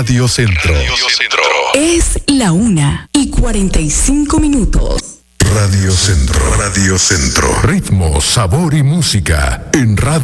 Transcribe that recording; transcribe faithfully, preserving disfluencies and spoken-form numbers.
Radio Centro. Radio Centro. Es la una y cuarenta y cinco minutos. Radio Centro. Radio Centro. Ritmo, sabor y música en Radio